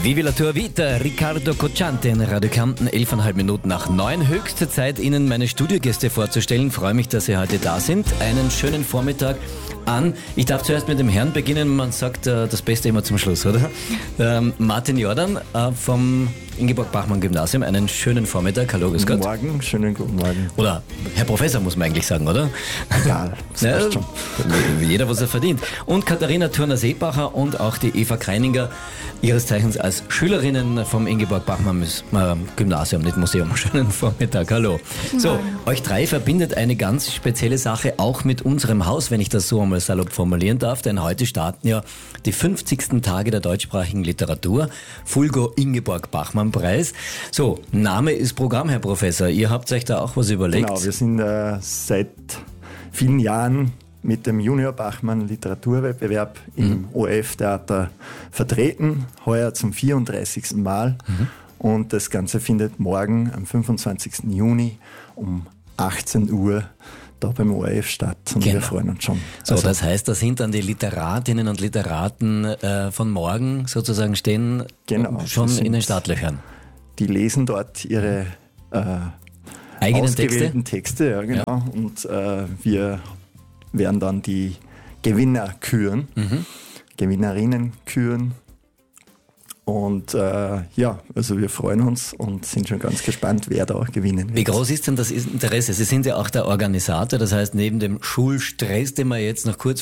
Vivi la tua vita, Riccardo Cocciante in Radio Kärnten, 11,5 nach 9. Höchste Zeit, Ihnen meine Studiogäste vorzustellen. Freue mich, dass Sie heute da sind. Einen schönen Vormittag an. Ich darf zuerst mit dem Herrn beginnen. Man sagt das Beste immer zum Schluss, oder? Martin Jordan vom Ingeborg-Bachmann-Gymnasium. Einen schönen Vormittag. Hallo, grüß Gott. Guten Morgen, schönen guten Morgen. Oder Herr Professor, muss man eigentlich sagen, oder? Egal, das passt schon. Jeder, was er verdient. Und Katharina Thurner-Seebacher und auch die Eva Kreininger, ihres Zeichens als Schülerinnen vom Ingeborg-Bachmann-Gymnasium, nicht Museum. Schönen Vormittag, hallo. So, euch drei verbindet eine ganz spezielle Sache, auch mit unserem Haus, wenn ich das so einmal salopp formulieren darf, denn heute starten ja die 50. Tage der deutschsprachigen Literatur, Fulgo Ingeborg-Bachmann-Preis. So, Name ist Programm, Herr Professor. Ihr habt euch da auch was überlegt? Genau, wir sind seit vielen Jahren mit dem Junior Bachmann Literaturwettbewerb im ORF-Theater vertreten, heuer zum 34. Mal. Und das Ganze findet morgen am 25. Juni um 18 Uhr da beim ORF statt und Genau. Wir freuen uns schon. So, das heißt, da sind dann die Literatinnen und Literaten von morgen sozusagen stehen schon in den Startlöchern. Die lesen dort ihre Eigenen ausgewählten Texte, ja, genau. Ja. Und wir werden dann die Gewinner küren, Gewinnerinnen küren. Und also wir freuen uns und sind schon ganz gespannt, wer da gewinnen wird. Wie groß ist denn das Interesse? Sie sind ja auch der Organisator, das heißt, neben dem Schulstress, den man jetzt noch kurz